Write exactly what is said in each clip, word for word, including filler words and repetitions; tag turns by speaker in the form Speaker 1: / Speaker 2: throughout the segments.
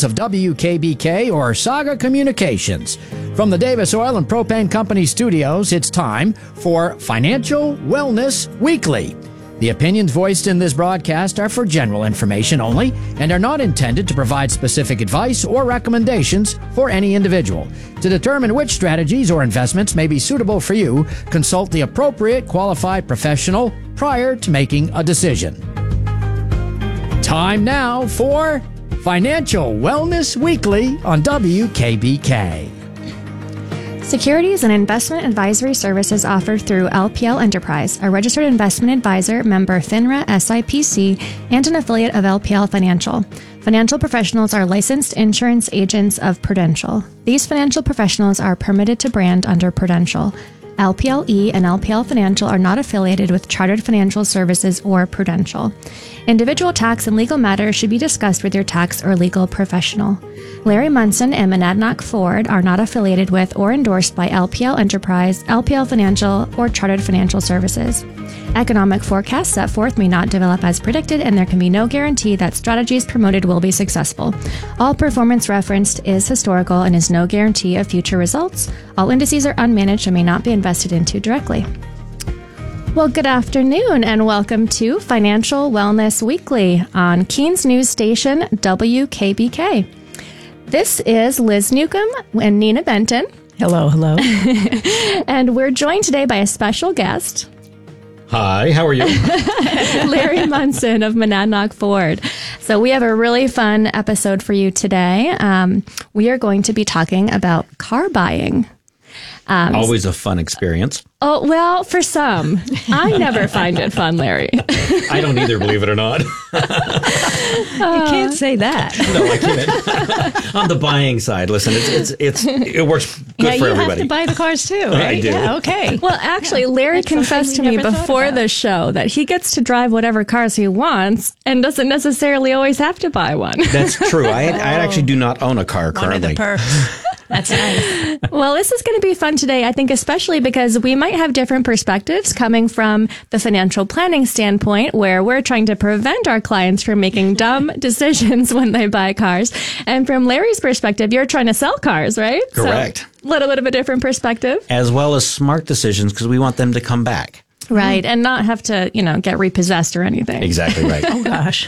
Speaker 1: studios of W K B K or Saga Communications. From the Davis Oil and Propane Company studios, it's time for Financial Wellness Weekly. The opinions voiced in this broadcast are for general information only and are not intended to provide specific advice or recommendations for any individual. To determine which strategies or investments may be suitable for you, consult the appropriate qualified professional prior to making a decision. Time now for Financial Wellness Weekly on W K B K.
Speaker 2: Securities and investment advisory services offered through L P L Enterprise, a registered investment advisor, member FINRA S I P C, and an affiliate of L P L Financial. Financial professionals are licensed insurance agents of Prudential. These financial professionals are permitted to brand under Prudential. L P L E and L P L Financial are not affiliated with Chartered Financial Services or Prudential. Individual tax and legal matters should be discussed with your tax or legal professional. Larry Munson and Monadnock Ford are not affiliated with or endorsed by L P L Enterprise, L P L Financial, or Chartered Financial Services. Economic forecasts set forth may not develop as predicted, and there can be no guarantee that strategies promoted will be successful. All performance referenced is historical and is no guarantee of future results. All indices are unmanaged and may not be invested into directly. Well, good afternoon and welcome to Financial Wellness Weekly on Keens News Station W K B K. This is Liz Newcomb and Nina Benton.
Speaker 3: Hello, hello.
Speaker 2: And we're joined today by a special guest.
Speaker 4: Hi, how are you?
Speaker 2: Larry Munson of Monadnock Ford. So we have a really fun episode for you today. Um, we are going to be talking about car buying. Um,
Speaker 4: Always a fun experience.
Speaker 2: Oh, well, for some. I never find it fun, Larry.
Speaker 4: I don't either, believe it or not.
Speaker 3: You can't say that.
Speaker 4: No, I can't. On the buying side, listen, it's it's, it's it works good
Speaker 3: yeah,
Speaker 4: for
Speaker 3: you
Speaker 4: everybody.
Speaker 3: have to buy the cars too, right?
Speaker 4: I do.
Speaker 3: Yeah, okay.
Speaker 2: Well, actually, Larry
Speaker 3: That's
Speaker 2: confessed to
Speaker 3: something
Speaker 2: me
Speaker 3: we never
Speaker 2: before
Speaker 3: thought about.
Speaker 2: the show that he gets to drive whatever cars he wants and doesn't necessarily always have to buy one.
Speaker 4: That's true. I, I actually do not own a car
Speaker 3: One of
Speaker 4: currently.
Speaker 3: the perks. That's nice.
Speaker 2: Well, this is going to be fun today, I think, especially because we might have different perspectives coming from the financial planning standpoint, where we're trying to prevent our clients from making dumb decisions when they buy cars. And from Larry's perspective, you're trying to sell cars, right?
Speaker 4: Correct.
Speaker 2: A little bit of a different perspective.
Speaker 4: As well as smart decisions, because we want them to come back.
Speaker 2: Right. And not have to, you know, get repossessed or anything.
Speaker 4: Exactly right.
Speaker 3: Oh, gosh.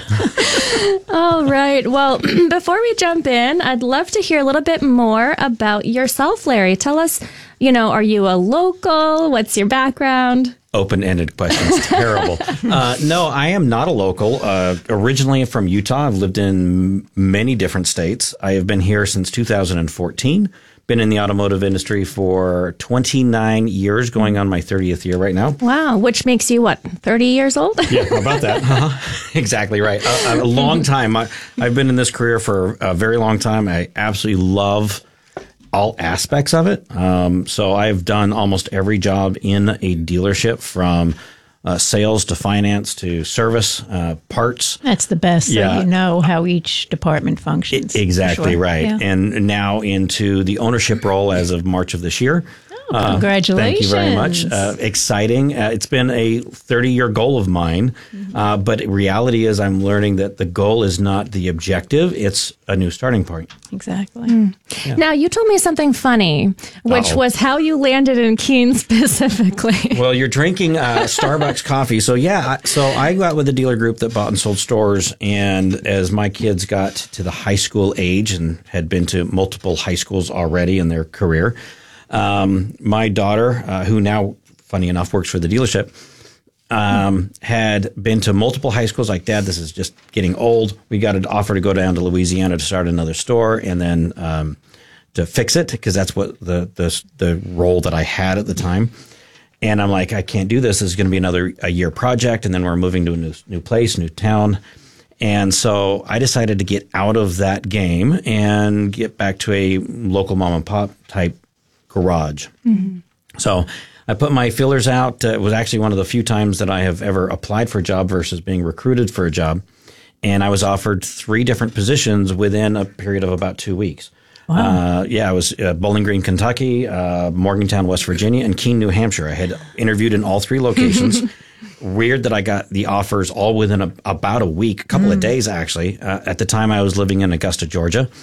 Speaker 2: All right. Well, before we jump in, I'd love to hear a little bit more about yourself, Larry. Tell us, you know, are you a local? What's your background?
Speaker 4: Open-ended questions. Terrible. Uh, no, I am not a local. Uh, originally from Utah. I've lived in many different states. I have been here since two thousand fourteen. Been in the automotive industry for twenty-nine years, going on my thirtieth year right now.
Speaker 2: Wow. Which makes you, what, thirty years old?
Speaker 4: Yeah, how about that? Uh-huh. Exactly right. A, a long time. I, I've been in this career for a very long time. I absolutely love all aspects of it. Um, so I've done almost every job in a dealership, from uh, sales to finance to service, uh, parts.
Speaker 3: That's the best,
Speaker 4: Yeah.
Speaker 3: that you know how each department functions.
Speaker 4: I- exactly
Speaker 3: Sure.
Speaker 4: right.
Speaker 3: Yeah.
Speaker 4: And now into the ownership role as of March of this year.
Speaker 3: Oh, congratulations.
Speaker 4: Thank you very much. Uh, exciting. Uh, it's been a thirty-year goal of mine, mm-hmm. uh, but reality is I'm learning that the goal is not the objective. It's a new starting point.
Speaker 3: Exactly.
Speaker 2: Mm. Yeah. Now, you told me something funny, which
Speaker 4: Uh-oh.
Speaker 2: was how you landed in Keens specifically.
Speaker 4: Well, you're drinking uh, Starbucks coffee. So, yeah. So I got with a dealer group that bought and sold stores. And as my kids got to the high school age and had been to multiple high schools already in their career, Um, my daughter, uh, who now, funny enough, works for the dealership, um, had been to multiple high schools. Like, Dad, this is just getting old. We got an offer to go down to Louisiana to start another store and then um, to fix it, because that's what the, the the role that I had at the time. And I'm like, I can't do this. This is going to be another a year project, and then we're moving to a new new place, new town. And so I decided to get out of that game and get back to a local mom and pop type garage. Mm-hmm. So I put my fillers out. Uh, it was actually one of the few times that I have ever applied for a job versus being recruited for a job. And I was offered three different positions within a period of about two weeks. Wow. Uh, yeah, I was uh, Bowling Green, Kentucky, uh, Morgantown, West Virginia, and Keene, New Hampshire. I had interviewed in all three locations. Weird that I got the offers all within a, about a week, a couple mm. of days, actually. Uh, at the time, I was living in Augusta, Georgia.